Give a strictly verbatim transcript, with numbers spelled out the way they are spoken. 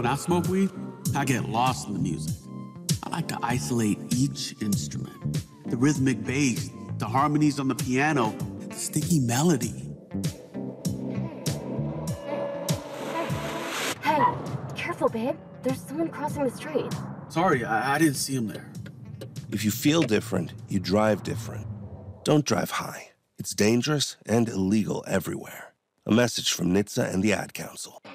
When I smoke weed, I get lost in the music. I like to isolate each instrument. The rhythmic bass, the harmonies on the piano, the sticky melody. Hey, careful, babe. There's someone crossing the street. Sorry, I, I didn't see him there. If you feel different, you drive different. Don't drive high. It's dangerous and illegal everywhere. A message from N H T S A and the Ad Council.